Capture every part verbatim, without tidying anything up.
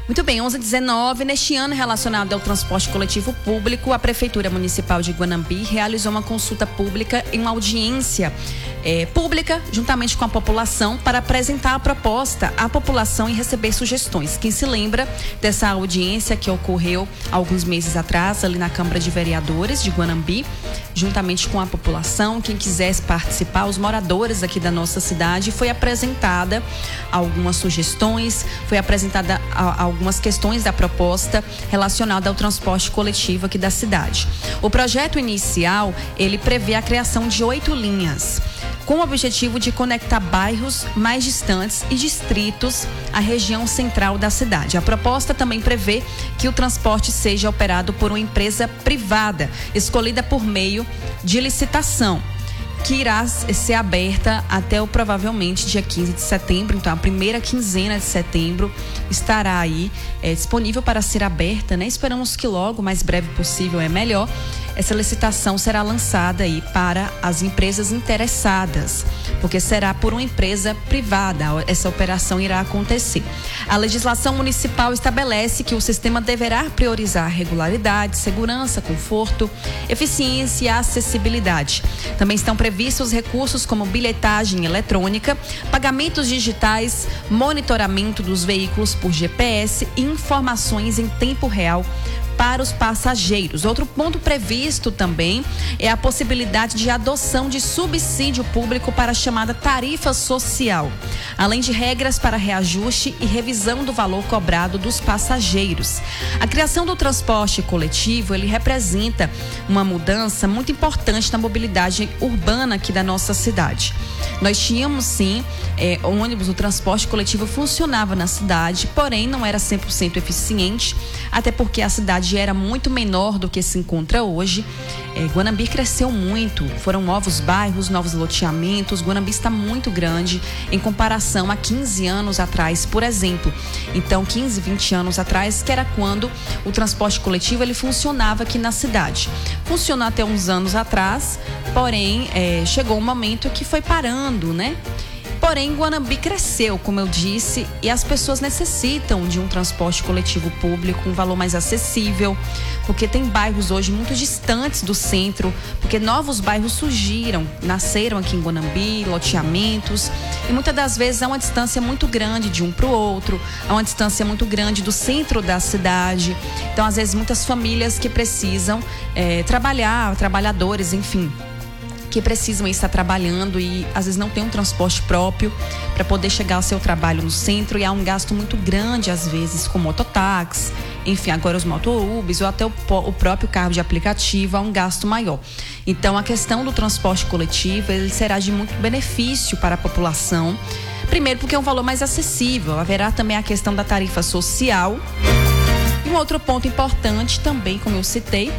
Muito bem, onze e dezenove, neste ano relacionado ao transporte coletivo público, a Prefeitura Municipal de Guanambi realizou uma consulta pública em uma audiência é, pública, juntamente com a população, para apresentar a proposta à população e receber sugestões. Quem se lembra dessa audiência que ocorreu alguns meses atrás, ali na Câmara de Vereadores de Guanambi, juntamente com a população, quem quisesse participar, os moradores aqui da nossa cidade, foi apresentada algumas sugestões, foi apresentada a, a algumas questões da proposta relacionada ao transporte coletivo aqui da cidade. O projeto inicial, ele prevê a criação de oito linhas, com o objetivo de conectar bairros mais distantes e distritos à região central da cidade. A proposta também prevê que o transporte seja operado por uma empresa privada, escolhida por meio de licitação, que irá ser aberta até o, provavelmente dia quinze de setembro. Então a primeira quinzena de setembro estará aí é, disponível para ser aberta, né? Esperamos que logo, o mais breve possível é melhor. Essa licitação será lançada aí para as empresas interessadas, porque será por uma empresa privada. Essa operação irá acontecer. A legislação municipal estabelece que o sistema deverá priorizar regularidade, segurança, conforto, eficiência e acessibilidade. Também estão previstos recursos como bilhetagem eletrônica, pagamentos digitais, monitoramento dos veículos por G P S e informações em tempo real para os passageiros. Outro ponto previsto também é a possibilidade de adoção de subsídio público para a chamada tarifa social, além de regras para reajuste e revisão do valor cobrado dos passageiros. A criação do transporte coletivo, ele representa uma mudança muito importante na mobilidade urbana aqui da nossa cidade. Nós tínhamos sim é, ônibus, o transporte coletivo funcionava na cidade, porém não era cem por cento eficiente, até porque a cidade era muito menor do que se encontra hoje. É, Guanambi cresceu muito, foram novos bairros, novos loteamentos. Guanambi está muito grande em comparação a quinze anos atrás, por exemplo. Então, quinze, vinte anos atrás, que era quando o transporte coletivo ele funcionava aqui na cidade. Funcionou até uns anos atrás, porém, é, chegou um momento que foi parando, né? Porém, Guanambi cresceu, como eu disse, e as pessoas necessitam de um transporte coletivo público, um valor mais acessível, porque tem bairros hoje muito distantes do centro, porque novos bairros surgiram, nasceram aqui em Guanambi, loteamentos, e muitas das vezes há uma distância muito grande de um para o outro, há uma distância muito grande do centro da cidade. Então, às vezes, muitas famílias que precisam é, trabalhar, trabalhadores, enfim, que precisam estar trabalhando e às vezes não tem um transporte próprio para poder chegar ao seu trabalho no centro, e há um gasto muito grande às vezes com mototáxi, enfim, agora os moto-ubers ou até o, o próprio carro de aplicativo, há um gasto maior. Então a questão do transporte coletivo, ele será de muito benefício para a população, primeiro porque é um valor mais acessível, haverá também a questão da tarifa social, e um outro ponto importante também, como eu citei,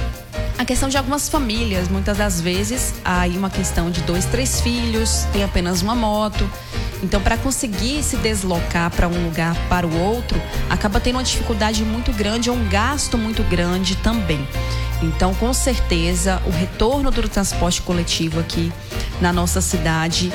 a questão de algumas famílias, muitas das vezes há aí uma questão de dois, três filhos, tem apenas uma moto. Então, para conseguir se deslocar para um lugar para o outro, acaba tendo uma dificuldade muito grande ou um gasto muito grande também. Então, com certeza, o retorno do transporte coletivo aqui na nossa cidade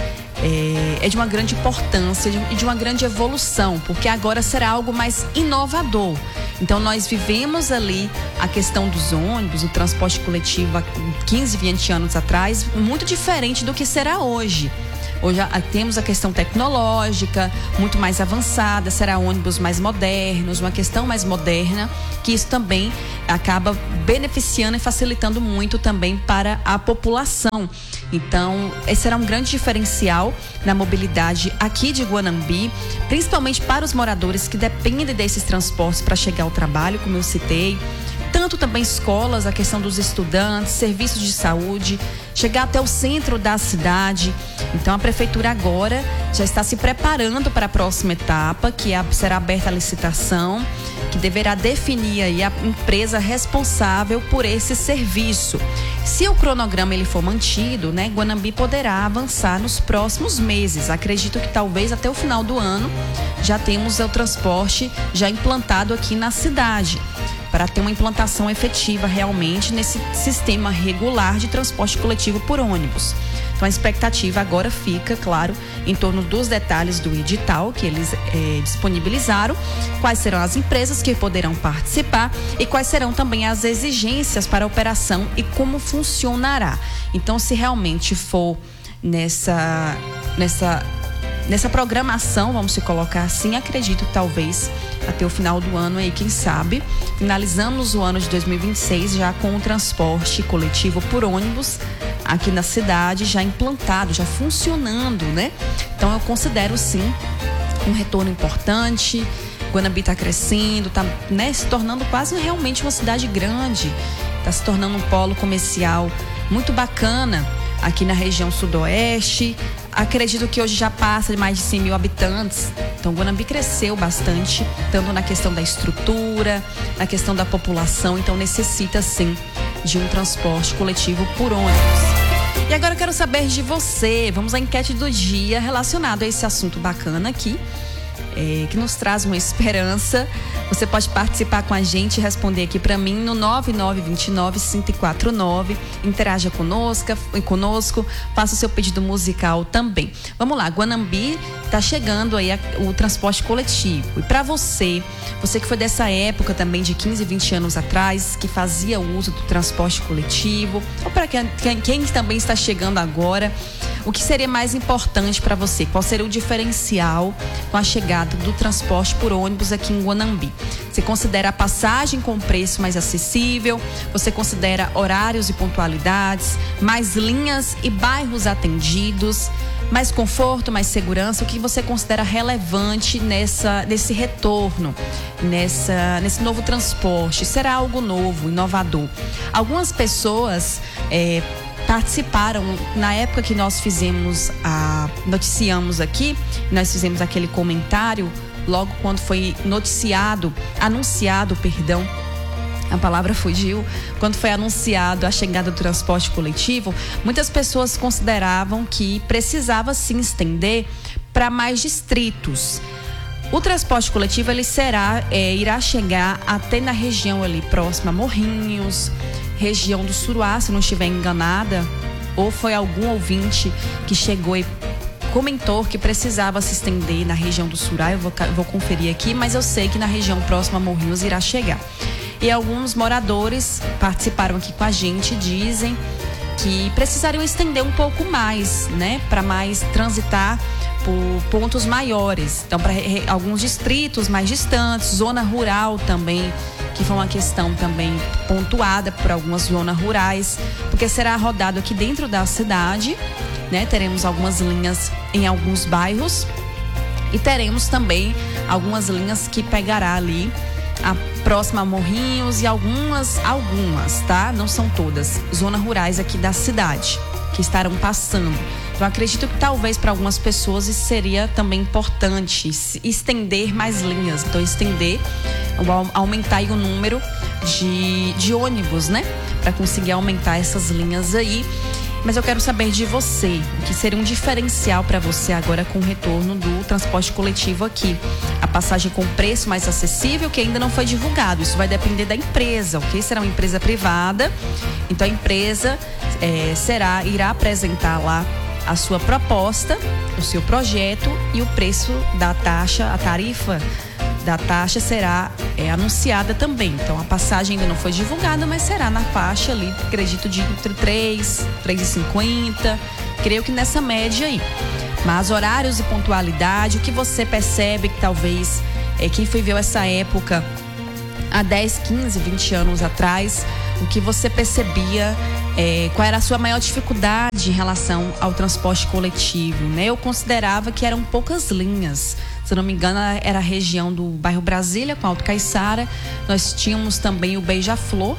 é, é de uma grande importância e de, de uma grande evolução, porque agora será algo mais inovador. Então, nós vivemos ali a questão dos ônibus, o transporte coletivo há quinze, vinte anos atrás, muito diferente do que será hoje. Hoje temos a questão tecnológica muito mais avançada, será ônibus mais modernos, uma questão mais moderna, que isso também acaba beneficiando e facilitando muito também para a população. Então, esse será um grande diferencial na mobilidade aqui de Guanambi, principalmente para os moradores que dependem desses transportes para chegar ao trabalho, como eu citei. Tanto também escolas, a questão dos estudantes, serviços de saúde, chegar até o centro da cidade. Então a prefeitura agora já está se preparando para a próxima etapa, que é, será aberta a licitação, que deverá definir aí a empresa responsável por esse serviço. Se o cronograma ele for mantido, né, Guanambi poderá avançar nos próximos meses. Acredito que talvez até o final do ano já temos o transporte já implantado aqui na cidade, para ter uma implantação efetiva realmente nesse sistema regular de transporte coletivo por ônibus. Então a expectativa agora fica, claro, em torno dos detalhes do edital que eles é, disponibilizaram, quais serão as empresas que poderão participar e quais serão também as exigências para a operação e como funcionará. Então, se realmente for nessa, nessa, nessa programação, vamos se colocar assim, acredito que talvez até o final do ano aí, quem sabe, finalizamos o ano de dois mil e vinte e seis já com o transporte coletivo por ônibus aqui na cidade já implantado, já funcionando, né? Então eu considero sim um retorno importante. Guanambi está crescendo, está, né, se tornando quase realmente uma cidade grande, está se tornando um polo comercial muito bacana aqui na região sudoeste. Acredito que hoje já passa de mais de cem mil habitantes. Então, Guanambi cresceu bastante, tanto na questão da estrutura, na questão da população. Então, necessita, sim, de um transporte coletivo por ônibus. E agora eu quero saber de você. Vamos à enquete do dia relacionado a esse assunto bacana aqui, é, que nos traz uma esperança. Você pode participar com a gente e responder aqui para mim no nove nove dois nove, cinco quatro nove. Interaja conosco, conosco, faça o seu pedido musical também. Vamos lá, Guanambi está chegando aí a, o transporte coletivo. E para você, você que foi dessa época também de quinze, vinte anos atrás, que fazia uso do transporte coletivo, ou para quem, quem, quem também está chegando agora, o que seria mais importante para você? Qual seria o diferencial com a chegada do transporte por ônibus aqui em Guanambi? Você considera a passagem com preço mais acessível? Você considera horários e pontualidades, mais linhas e bairros atendidos, mais conforto, mais segurança? O que você considera relevante nessa, nesse retorno, nessa, nesse novo transporte? Será algo novo, inovador? Algumas pessoas é, participaram na época que nós fizemos a noticiamos aqui, nós fizemos aquele comentário logo quando foi noticiado, anunciado, perdão, a palavra fugiu, quando foi anunciado a chegada do transporte coletivo, muitas pessoas consideravam que precisava sim estender para mais distritos. O transporte coletivo ele será, é, irá chegar até na região ali próxima a Morrinhos, região do Suruá, se não estiver enganada, ou foi algum ouvinte que chegou e comentou que precisava se estender na região do Suruá. Eu vou, vou conferir aqui, mas eu sei que na região próxima a Morrinhos irá chegar. E alguns moradores participaram aqui com a gente, dizem que precisariam estender um pouco mais, né, para mais transitar por pontos maiores. Então, para alguns distritos mais distantes, zona rural também, que foi uma questão também pontuada por algumas zonas rurais, porque será rodado aqui dentro da cidade, né? Teremos algumas linhas em alguns bairros e teremos também algumas linhas que pegará ali a próxima a Morrinhos e algumas, algumas, tá? Não são todas, zonas rurais aqui da cidade que estarão passando. Então, acredito que talvez para algumas pessoas isso seria também importante, estender mais linhas. Então, estender, aumentar aí o número de, de ônibus, né? Para conseguir aumentar essas linhas aí. Mas eu quero saber de você, o que seria um diferencial para você agora com o retorno do transporte coletivo aqui. A passagem com preço mais acessível, que ainda não foi divulgado. Isso vai depender da empresa, ok? Será uma empresa privada. Então, a empresa é, será, irá apresentar lá a sua proposta, o seu projeto e o preço da taxa, a tarifa da taxa será é, anunciada também. Então, a passagem ainda não foi divulgada, mas será na faixa ali, acredito, de entre três, três e cinquenta, creio que nessa média aí. Mas horários e pontualidade, o que você percebe que talvez é, quem viveu essa época há dez, quinze, vinte anos atrás, o que você percebia, é, qual era a sua maior dificuldade em relação ao transporte coletivo, né? Eu considerava que eram poucas linhas. Se não me engano, era a região do bairro Brasília, com Alto Caiçara. Nós tínhamos também o Beija-Flor.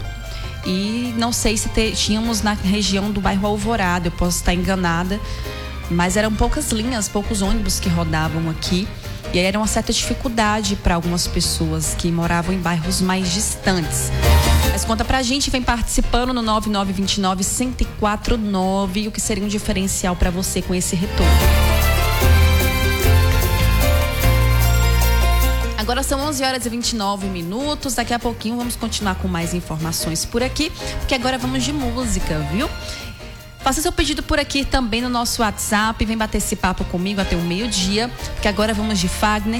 E não sei se te, tínhamos na região do bairro Alvorada, eu posso estar enganada. Mas eram poucas linhas, poucos ônibus que rodavam aqui. E aí era uma certa dificuldade para algumas pessoas que moravam em bairros mais distantes. Mas conta pra gente, vem participando no nove nove dois nove, cinco quatro nove, o que seria um diferencial para você com esse retorno. Agora são onze horas e vinte e nove minutos. Daqui a pouquinho vamos continuar com mais informações por aqui, porque agora vamos de música, viu? Faça seu pedido por aqui também no nosso WhatsApp. Vem bater esse papo comigo até o meio-dia, que agora vamos de Fagner